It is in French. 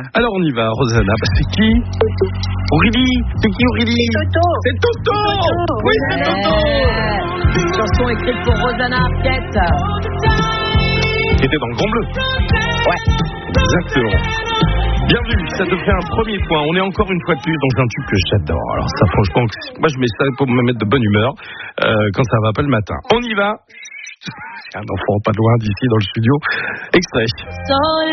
Alors on y va, Rosanna. C'est qui? Aurélie. C'est qui Aurélie? C'est Toto. Oui, c'est Toto. Une chanson écrite pour Rosanna Arquette. Qui était dans le Grand Bleu. Ouais. Exactement. Bienvenue, ça te fait un premier point. On est encore une fois de plus dans un tube que j'adore. Alors ça, franchement, moi je mets ça pour me mettre de bonne humeur quand ça va pas le matin. On y va. Un enfant pas loin d'ici dans le studio. Extrait.